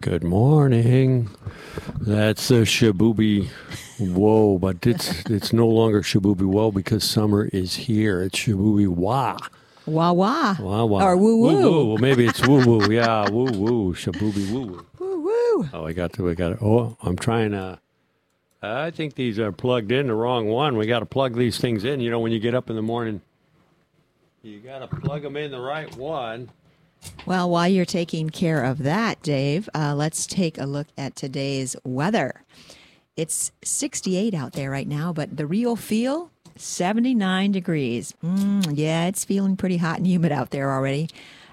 Good morning. That's a Shabooby Whoa, but it's no longer Shabooby Whoa because summer is here. It's Shabooby Wah. Wah wah. Wah wah. Or woo woo. Woo woo. Maybe it's woo woo. Yeah, woo woo. Shabooby woo woo. Woo woo. Oh, we got it. Oh, I'm trying to. I think these are plugged in the wrong one. We got to plug these things in. You know, when you get up in the morning, you got to plug them in the right one. Well, while you're taking care of that, Dave, let's take a look at today's weather. It's 68 out there right now, but the real feel, 79 degrees. Yeah, it's feeling pretty hot and humid out there already.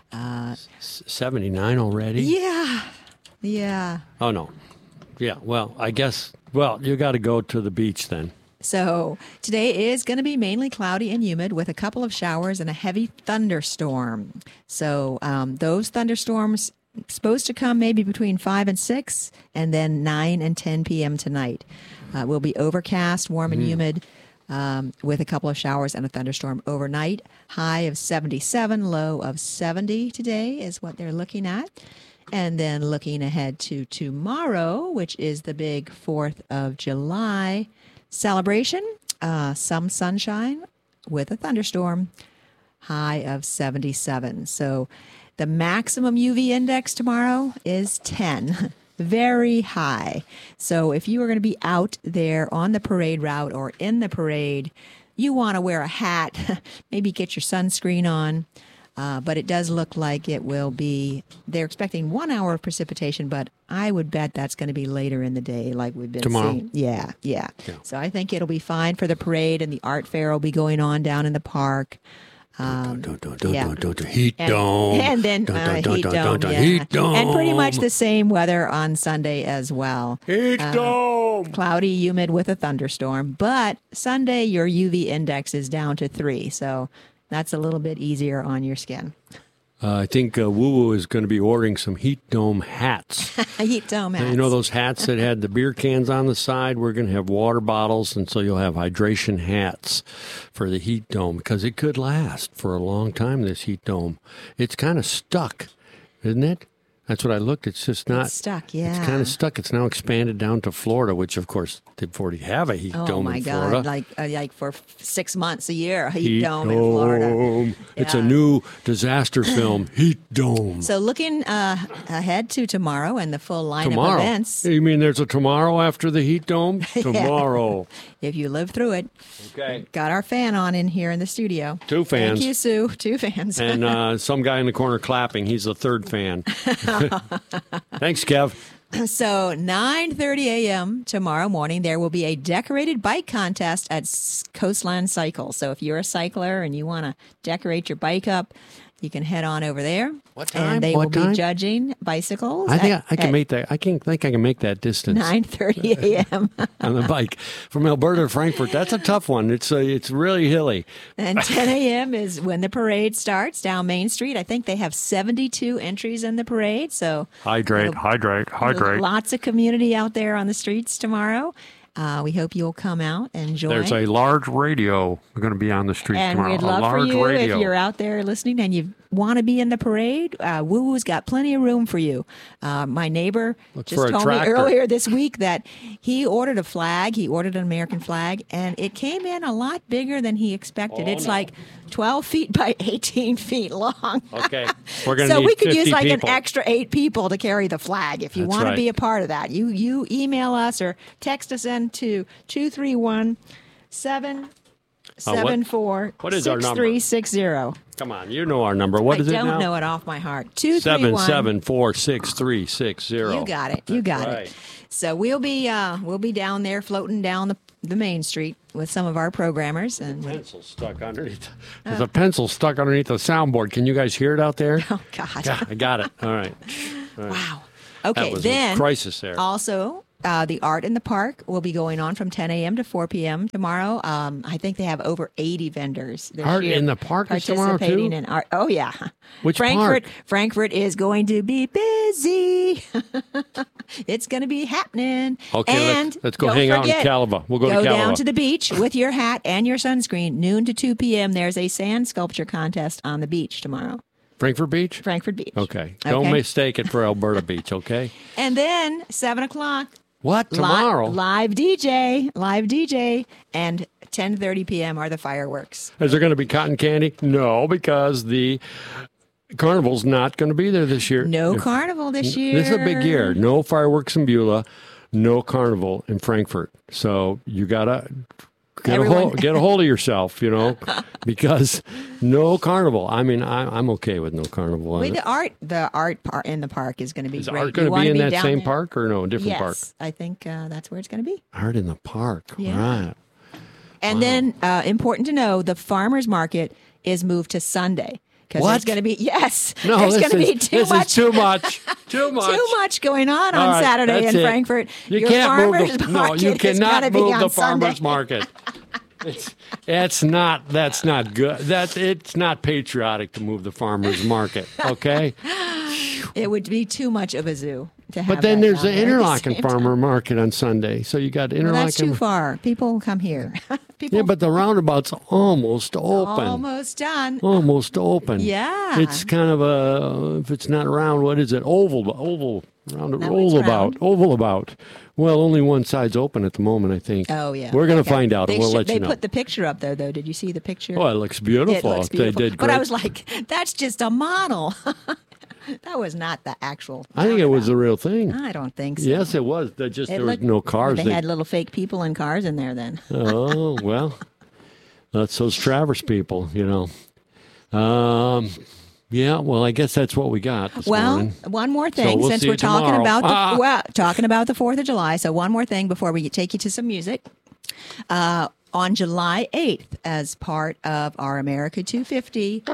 79 already? Yeah. Oh, no. Yeah, well, I guess, you got to go to the beach then. So today is going to be mainly cloudy and humid with a couple of showers and a heavy thunderstorm. So those thunderstorms supposed to come maybe between 5 and 6 and then 9 and 10 p.m. tonight. Will be overcast, warm and humid with a couple of showers and a thunderstorm overnight. High of 77, low of 70 today is what they're looking at. And then looking ahead to tomorrow, which is the big 4th of July celebration, some sunshine with a thunderstorm, high of 77. So the maximum UV index tomorrow is 10, very high. So if you are going to be out there on the parade route or in the parade, you want to wear a hat, maybe get your sunscreen on. But it does look like it will be, they're expecting 1 hour of precipitation, but I would bet that's going to be later in the day like we've been tomorrow. seeing. Yeah. So I think it'll be fine for the parade, and the art fair will be going on down in the park. Heat dome. And then heat dome, yeah. Heat dome. And pretty much the same weather on Sunday as well. Heat dome. Cloudy, humid with a thunderstorm. But Sunday, your UV index is down to 3, so that's a little bit easier on your skin. I think Woo Woo is going to be ordering some Heat Dome hats. Heat Dome hats. You know those hats that had the beer cans on the side? We're going to have water bottles, and so you'll have hydration hats for the Heat Dome because it could last for a long time, this Heat Dome. It's kind of stuck, isn't it? That's what I looked. It's just not. It's stuck, yeah. It's kind of stuck. It's now expanded down to Florida, which, of course, they already have a heat dome in Florida. Oh, my God. Like for 6 months a year, a heat dome in Florida. It's a new disaster film, Heat Dome. So looking ahead to tomorrow and the full line of events. You mean there's a tomorrow after the heat dome? Tomorrow. If you live through it. Okay. Got our fan on in here in the studio. 2 fans. Thank you, Sue. 2 fans. And some guy in the corner clapping. He's the 3rd fan. Thanks, Kev. So 9:30 a.m. tomorrow morning, there will be a decorated bike contest at Coastline Cycle. So if you're a cycler and you want to decorate your bike up, you can head on over there. What time? And they will be judging bicycles. I think I can make that. I think I can make that distance. 9:30 a.m. on the bike from Alberta to Frankfurt. That's a tough one. It's really hilly. And 10 a.m. is when the parade starts down Main Street. I think they have 72 entries in the parade. So hydrate. Lots of community out there on the streets tomorrow. We hope you'll come out and join. There's a large radio going to be on the street tomorrow. And we'd love for you, if you're out there listening and you want to be in the parade, Woo Woo's got plenty of room for you. My neighbor just told me earlier this week that he ordered a flag. He ordered an American flag, and it came in a lot bigger than he expected. It's like 12 feet by 18 feet long. Okay. We're going to So need we could 50 use like people. an extra 8 people to carry the flag. If you want to be a part of that, you email us or text us in to 231-774-6360. Come on, you know our number. What is it now? I don't know it off my heart. 231-774-6360. You got it. So we'll be down there floating down the main street with some of our programmers. And pencil stuck underneath. There's a pencil stuck underneath the soundboard. Can you guys hear it out there? Oh God! Yeah, I got it. All right. Wow. Okay. That was then a crisis there. Also, the art in the park will be going on from 10 a.m. to 4 p.m. tomorrow. I think they have over 80 vendors. Art in the park is tomorrow, too? Participating in art. Oh, yeah. Which park? Frankfurt is going to be busy. It's going to be happening. Okay, and let's go hang out in Calava. We'll go to Calava. Go down to the beach with your hat and your sunscreen. Noon to 2 p.m. There's a sand sculpture contest on the beach tomorrow. Frankfurt Beach? Frankfurt Beach. Okay. Don't mistake it for Alberta Beach, okay? And then 7 o'clock. What? Tomorrow? Live DJ. And 10:30 p.m. are the fireworks. Is there going to be cotton candy? No, because the carnival's not going to be there this year. No carnival this year. This is a big year. No fireworks in Beulah, no carnival in Frankfurt. So you got to get a hold of yourself, because no carnival. I mean, I'm okay with no carnival. Wait, the art part in the park is going to be great. Art going to be in that same park or no, a different park? Yes, I think that's where it's going to be. Art in the park, yeah. Right. And then, important to know, the farmers market is moved to Sunday. Because there's going to be, there's going to be too much. Too much. Too much going on Saturday in Frankfurt. You can't move you cannot move the farmers market. That's not good. It's not patriotic to move the farmers market, okay? It would be too much of a zoo to have. But then there's the Interlaken farmer market on Sunday. So you got Interlaken. Well, that's too far. People come here. Yeah, but the roundabout's almost open. Almost done. Almost open. Yeah. It's kind of if it's not round, what is it? Oval about. Well, only one side's open at the moment, I think. Oh, yeah. We're going to find out, and we'll let you know. They put the picture up there, though. Did you see the picture? Oh, it looks beautiful. It looks beautiful. They did great. But I was like, that's just a model. That was not the actual. I think it was the real thing. I don't think so. Yes, it was. There was no cars. They had little fake people and cars in there then. Oh, well, that's those Traverse people, Yeah, well, I guess that's what we got this morning. One more thing, we'll since we're talking tomorrow. about talking about the 4th of July. So one more thing before we take you to some music. On July 8th, as part of our America 250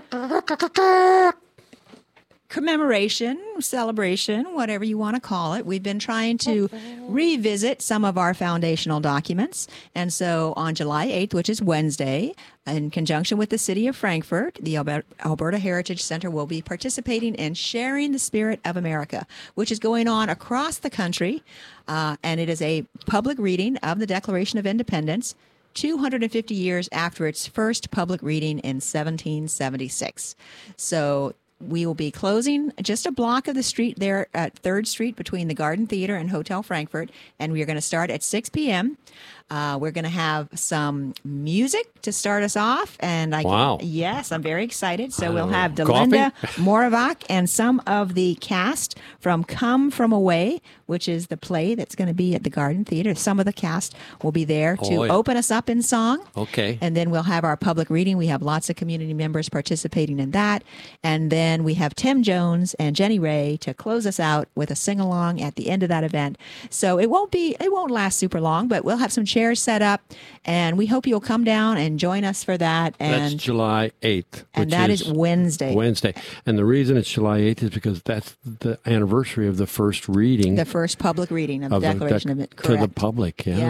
commemoration, celebration, whatever you want to call it, we've been trying to revisit some of our foundational documents. And so on July 8th, which is Wednesday, in conjunction with the city of Frankfurt, the Alberta Heritage Center will be participating in Sharing the Spirit of America, which is going on across the country. And it is a public reading of the Declaration of Independence 250 years after its first public reading in 1776. So we will be closing just a block of the street there at 3rd Street between the Garden Theater and Hotel Frankfurt, and we are going to start at 6 p.m. We're going to have some music to start us off. And yes, I'm very excited. So we'll have Delinda Moravak and some of the cast from Come From Away, which is the play that's going to be at the Garden Theater. Some of the cast will be there to open us up in song. Okay. And then we'll have our public reading. We have lots of community members participating in that. And then we have Tim Jones and Jenny Ray to close us out with a sing-along at the end of that event. So it won't last super long, but we'll have some chairs set up, and we hope you'll come down and join us for that. And that's July 8th. And that is Wednesday. And the reason it's July 8th is because that's the anniversary of the first reading. The first public reading of the Declaration of Independence. To the public, in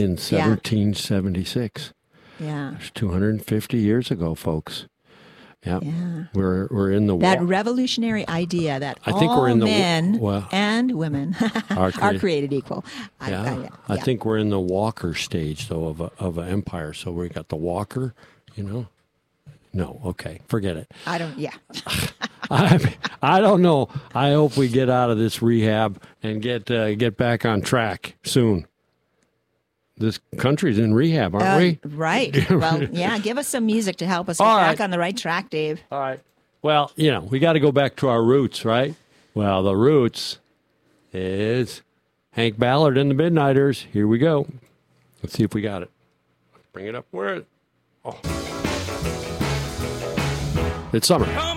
1776. Yeah. It's 250 years ago, folks. Yeah. We're in the that revolutionary idea that I think we're in the men and women are created equal. I think we're in the Walker stage though of an empire. So we got the Walker, No, okay, forget it. I don't know. I hope we get out of this rehab and get back on track soon. This country's in rehab, aren't we? Right. Well, yeah, give us some music to help us get back on the right track, Dave. All right. Well, we got to go back to our roots, right? Well, the roots is Hank Ballard and the Midnighters. Here we go. Let's see if we got it. Bring it up. Where is it? Oh. It's summer.